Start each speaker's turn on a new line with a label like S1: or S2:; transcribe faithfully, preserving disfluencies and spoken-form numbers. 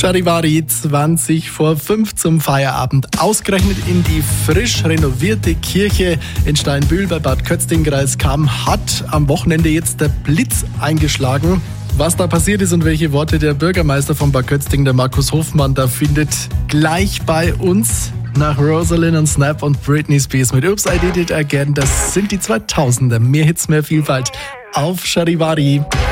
S1: Charivari, zwanzig vor fünf zum Feierabend. Ausgerechnet in die frisch renovierte Kirche in Steinbühl bei Bad Kötzting-Kreis Cham hat am Wochenende jetzt der Blitz eingeschlagen. Was da passiert ist und welche Worte der Bürgermeister von Bad Kötzting, der Markus Hofmann, da findet, gleich bei uns. Nach Rosalind und Snap und Britney Spears mit Oops, I Did It Again. Das sind die zweitausender. Mehr Hits, mehr Vielfalt auf Charivari.